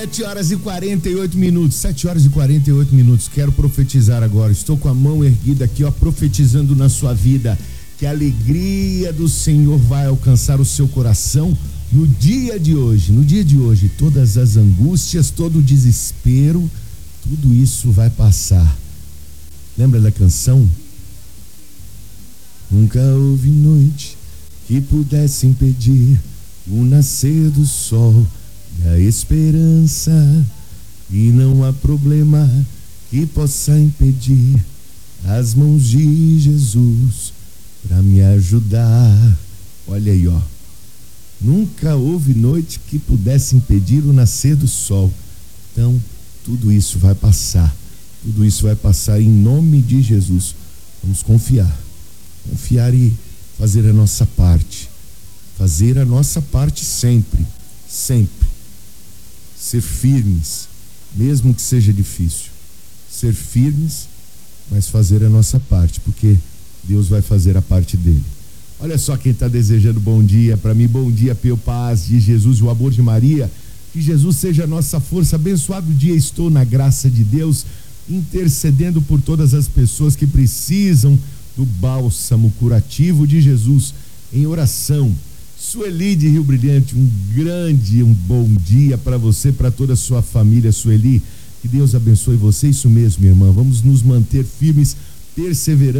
7h48, 7h48. Quero profetizar agora. Estou com a mão erguida aqui, ó, profetizando na sua vida que a alegria do Senhor vai alcançar o seu coração no dia de hoje. No dia de hoje, todas as angústias, todo o desespero, tudo isso vai passar. Lembra da canção? Nunca houve noite que pudesse impedir o nascer do sol e a esperança, e não há problema que possa impedir as mãos de Jesus para me ajudar. Olha aí, ó. Nunca houve noite que pudesse impedir o nascer do sol. Então, tudo isso vai passar. Tudo isso vai passar em nome de Jesus. Vamos confiar e fazer a nossa parte. Fazer a nossa parte sempre. Ser firmes, mesmo que seja difícil. Ser firmes, mas fazer a nossa parte, porque Deus vai fazer a parte dele. Olha só quem está desejando bom dia para mim. Bom dia, pela paz de Jesus e o amor de Maria. Que Jesus seja a nossa força. Abençoado dia, estou na graça de Deus, intercedendo por todas as pessoas que precisam do bálsamo curativo de Jesus em oração. Sueli de Rio Brilhante, um bom dia para você, para toda a sua família, Sueli. Que Deus abençoe você. Isso mesmo, minha irmã. Vamos nos manter firmes, perseverantes.